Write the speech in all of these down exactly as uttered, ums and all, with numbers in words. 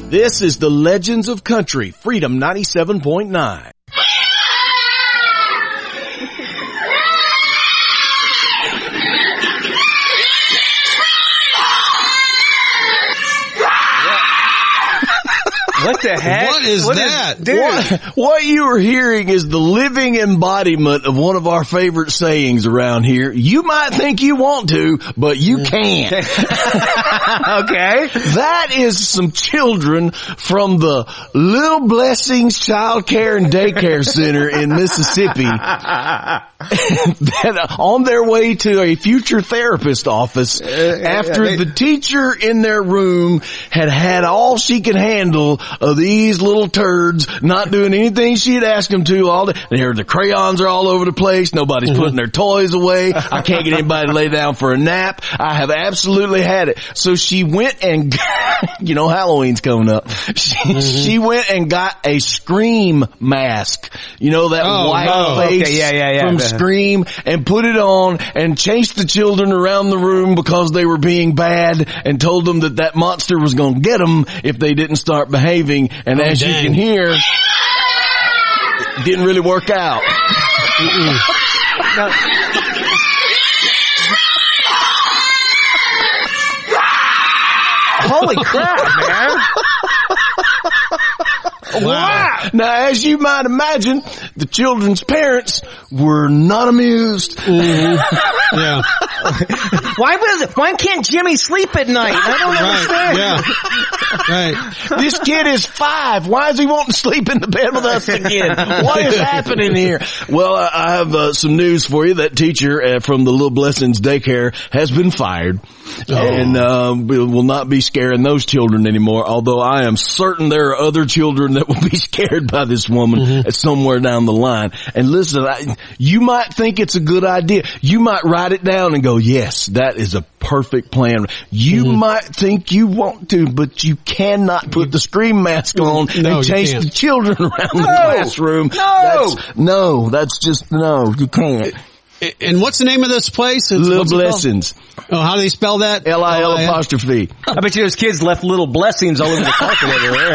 This is the Legends of Country, Freedom ninety-seven point nine. What the heck? What is what that? Is, dude. What, what you are hearing is the living embodiment of one of our favorite sayings around here. You might think you want to, but you can't. Okay. That is some children from the Little Blessings Child Care and Daycare Center in Mississippi that on their way to a future therapist office after the teacher in their room had had all she could handle of these little turds not doing anything she'd asked them to all day. There, the crayons are all over the place. Nobody's mm-hmm. putting their toys away. I can't get anybody to lay down for a nap. I have absolutely had it. So she went and, you know, Halloween's coming up. She, mm-hmm. she went and got a Scream mask. You know, that oh, white no. face okay, yeah, yeah, yeah. from Scream, and put it on and chased the children around the room because they were being bad, and told them that that monster was going to get them if they didn't start behaving. And oh, as dang. you can hear, it didn't really work out. Now, holy crap, man. Wow. Now, as you might imagine, the children's parents were not amused. Mm-hmm. Yeah. Why was it? Why can't Jimmy sleep at night? I don't right. understand. Yeah. Right. This kid is five. Why is he wanting to sleep in the bed with us again? What is happening here? Well, I have uh, some news for you. That teacher uh, from the Little Blessings Daycare has been fired. Oh. And uh, will not be scaring those children anymore, although I am certain there are other children that will be scared by this woman mm-hmm. somewhere down the line. And listen, I, you might think it's a good idea. You might write it down and go, yes, that is a perfect plan. You mm-hmm. might think you want to, but you cannot put the Scream mask on no, and chase the children around no, the classroom. No! That's, no, that's just, no, you can't. And what's the name of this place? It's, Little Blessings. Oh, how do they spell that? L I L apostrophe. I bet you those kids left little blessings all over the carpet over there.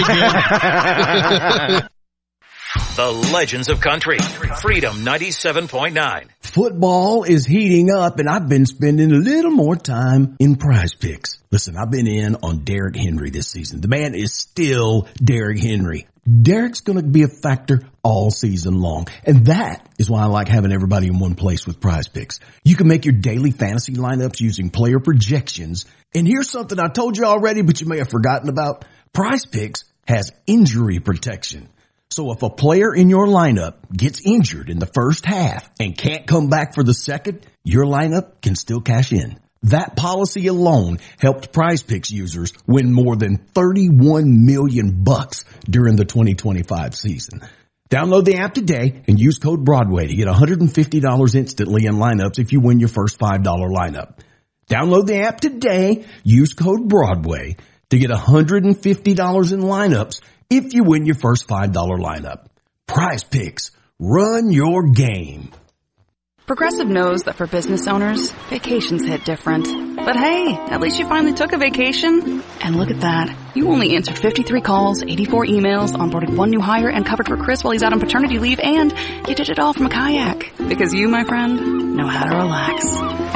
Yeah, they did. The Legends of Country, Freedom ninety-seven point nine. Football is heating up, and I've been spending a little more time in Prize Picks. Listen, I've been in on Derrick Henry this season. The man is still Derrick Henry. Derrick's going to be a factor all season long. And that is why I like having everybody in one place with Prize Picks. You can make your daily fantasy lineups using player projections. And here's something I told you already, but you may have forgotten about. Prize Picks has injury protection. So if a player in your lineup gets injured in the first half and can't come back for the second, your lineup can still cash in. That policy alone helped Prize Picks users win more than thirty-one million bucks during the twenty twenty-five season. Download the app today and use code Broadway to get one hundred fifty dollars instantly in lineups if you win your first five dollars lineup. Download the app today, use code Broadway to get one hundred fifty dollars in lineups if you win your first five dollars lineup. Prize Picks, run your game. Progressive knows that for business owners, vacations hit different. But hey, at least you finally took a vacation. And look at that. You only answered fifty-three calls, eighty-four emails, onboarded one new hire, and covered for Chris while he's out on paternity leave, and you did it all from a kayak. Because you, my friend, know how to relax.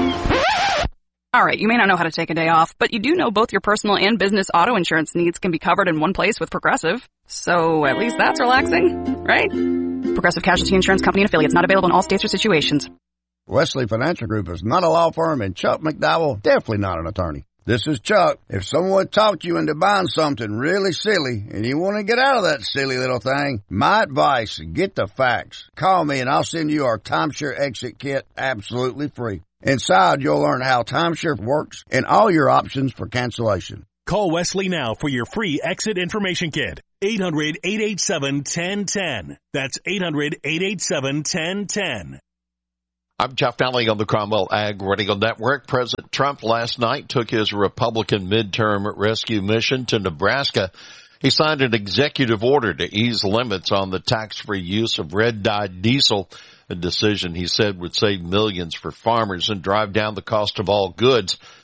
Alright, you may not know how to take a day off, but you do know both your personal and business auto insurance needs can be covered in one place with Progressive. So at least that's relaxing, right? Progressive Casualty Insurance Company and Affiliates, not available in all states or situations. Wesley Financial Group is not a law firm, and Chuck McDowell definitely not an attorney. This is Chuck. If someone talked you into buying something really silly and you want to get out of that silly little thing, my advice, get the facts. Call me and I'll send you our timeshare exit kit absolutely free. Inside, you'll learn how timeshare works and all your options for cancellation. Call Wesley now for your free exit information kit. eight hundred, eight eight seven, one zero one zero. That's eight hundred, eight eight seven, one zero one zero. I'm Jeff Daly on the Cromwell Ag Radio Network. President Trump last night took his Republican midterm rescue mission to Nebraska. He signed an executive order to ease limits on the tax-free use of red-dyed diesel, a decision he said would save millions for farmers and drive down the cost of all goods.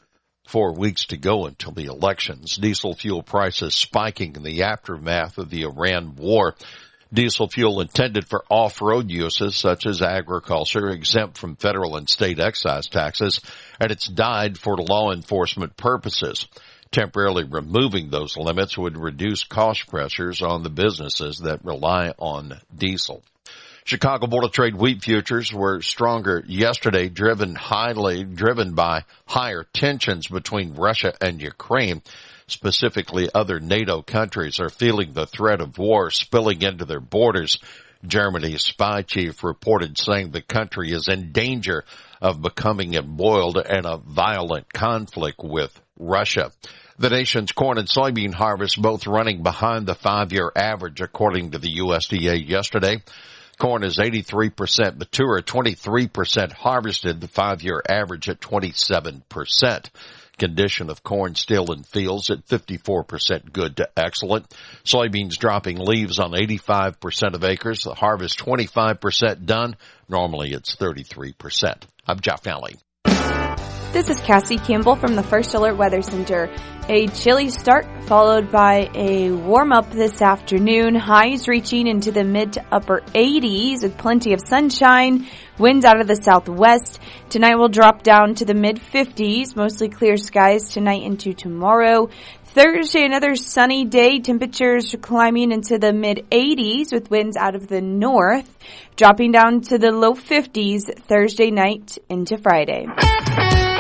Four weeks to go until the elections. Diesel fuel prices spiking in the aftermath of the Iran war. Diesel fuel intended for off-road uses such as agriculture, exempt from federal and state excise taxes, and it's died for law enforcement purposes. Temporarily removing those limits would reduce cost pressures on the businesses that rely on diesel. Chicago Board of Trade wheat futures were stronger yesterday, driven highly, driven by higher tensions between Russia and Ukraine. Specifically, other NATO countries are feeling the threat of war spilling into their borders. Germany's spy chief reported saying the country is in danger of becoming embroiled in a violent conflict with Russia. The nation's corn and soybean harvests both running behind the five-year average, according to the U S D A yesterday. Corn is eighty-three percent mature, twenty-three percent harvested, the five-year average at twenty-seven percent. Condition of corn still in fields at fifty-four percent good to excellent. Soybeans dropping leaves on eighty-five percent of acres. The harvest twenty-five percent done. Normally it's thirty-three percent. I'm Jeff Alley. This is Cassie Campbell from the First Alert Weather Center. A chilly start followed by a warm-up this afternoon. Highs reaching into the mid to upper eighties with plenty of sunshine. Winds out of the southwest. Tonight will drop down to the mid fifties. Mostly clear skies tonight into tomorrow. Thursday, another sunny day. Temperatures climbing into the mid eighties with winds out of the north. Dropping down to the low fifties Thursday night into Friday.